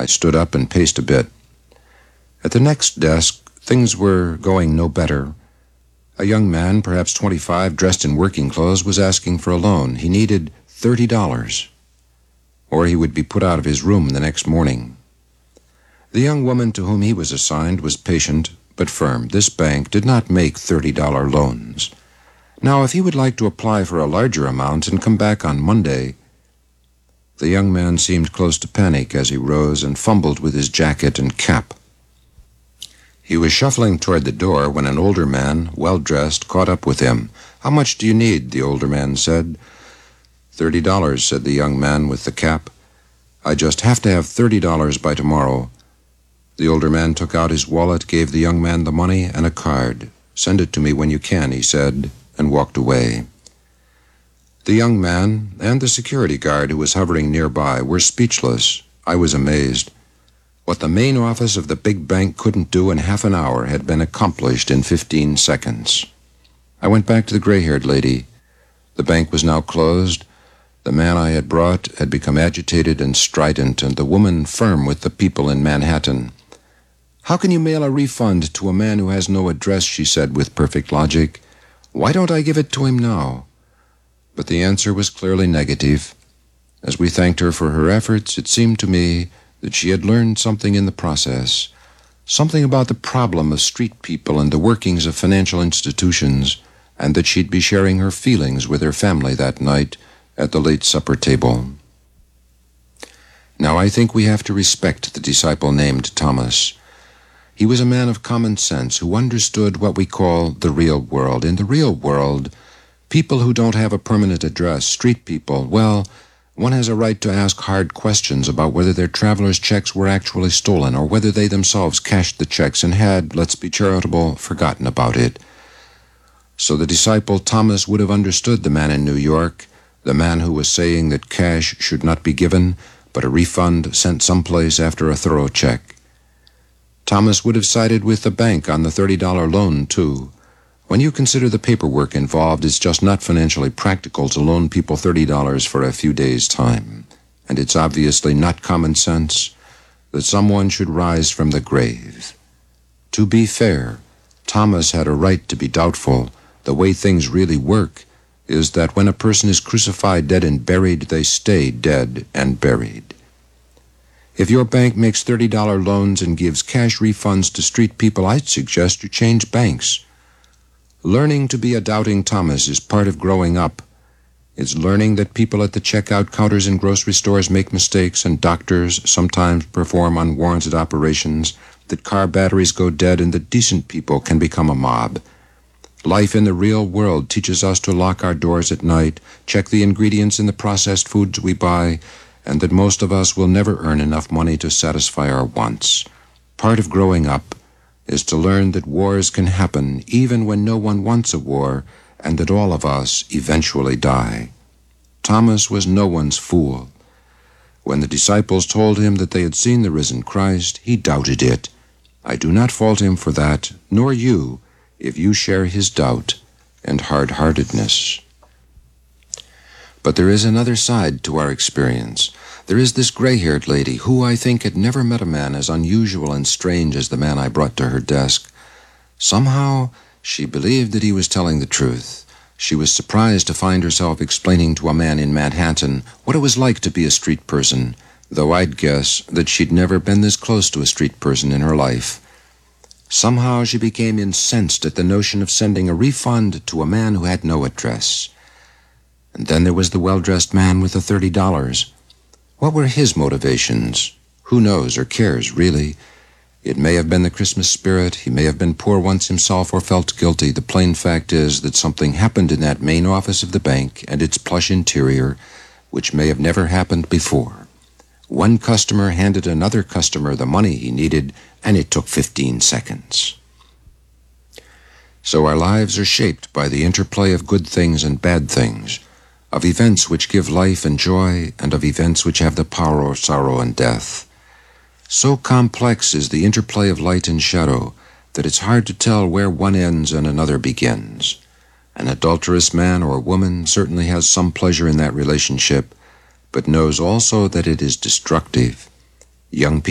I stood up and paced a bit. At the next desk, things were going no better. A young man, perhaps 25, dressed in working clothes, was asking for a loan. He needed $30, or he would be put out of his room the next morning. The young woman to whom he was assigned was patient but firm. This bank did not make $30 loans. Now, if he would like to apply for a larger amount and come back on Monday... The young man seemed close to panic as he rose and fumbled with his jacket and cap. He was shuffling toward the door when an older man, well-dressed, caught up with him. "How much do you need?" the older man said. $30, said the young man with the cap. "I just have to have $30 by tomorrow." The older man took out his wallet, gave the young man the money and a card. "Send it to me when you can," he said, and walked away. The young man and the security guard who was hovering nearby were speechless. I was amazed. What the main office of the big bank couldn't do in half an hour had been accomplished in 15 seconds. I went back to the gray-haired lady. The bank was now closed. The man I had brought had become agitated and strident, and the woman firm with the people in Manhattan. "How can you mail a refund to a man who has no address?" she said with perfect logic. "Why don't I give it to him now?" But the answer was clearly negative. As we thanked her for her efforts, it seemed to me that she had learned something in the process, something about the problem of street people and the workings of financial institutions, and that she'd be sharing her feelings with her family that night at the late supper table. Now, I think we have to respect the disciple named Thomas. He was a man of common sense who understood what we call the real world. In the real world, people who don't have a permanent address, street people, well, one has a right to ask hard questions about whether their travelers' checks were actually stolen or whether they themselves cashed the checks and had, let's be charitable, forgotten about it. So the disciple Thomas would have understood the man in New York, the man who was saying that cash should not be given, but a refund sent someplace after a thorough check. Thomas would have sided with the bank on the $30 loan, too. When you consider the paperwork involved, it's just not financially practical to loan people $30 for a few days' time. And it's obviously not common sense that someone should rise from the grave. To be fair, Thomas had a right to be doubtful. The way things really work is that when a person is crucified, dead, and buried, they stay dead and buried. If your bank makes $30 loans and gives cash refunds to street people, I'd suggest you change banks. Learning to be a doubting Thomas is part of growing up. It's learning that people at the checkout counters in grocery stores make mistakes and doctors sometimes perform unwarranted operations, that car batteries go dead, and that decent people can become a mob. Life in the real world teaches us to lock our doors at night, check the ingredients in the processed foods we buy, and that most of us will never earn enough money to satisfy our wants. Part of growing up is to learn that wars can happen even when no one wants a war, and that all of us eventually die. Thomas was no one's fool. When the disciples told him that they had seen the risen Christ, he doubted it. I do not fault him for that, nor you, if you share his doubt and hard-heartedness. But there is another side to our experience. There is this gray-haired lady who, I think, had never met a man as unusual and strange as the man I brought to her desk. Somehow, she believed that he was telling the truth. She was surprised to find herself explaining to a man in Manhattan what it was like to be a street person, though I'd guess that she'd never been this close to a street person in her life. Somehow she became incensed at the notion of sending a refund to a man who had no address. And then there was the well-dressed man with the $30. What were his motivations? Who knows or cares, really? It may have been the Christmas spirit. He may have been poor once himself or felt guilty. The plain fact is that something happened in that main office of the bank and its plush interior which may have never happened before. One customer handed another customer the money he needed, and it took 15 seconds. So our lives are shaped by the interplay of good things and bad things, of events which give life and joy, and of events which have the power of sorrow and death. So complex is the interplay of light and shadow that it's hard to tell where one ends and another begins. An adulterous man or woman certainly has some pleasure in that relationship, but knows also that it is destructive. Young people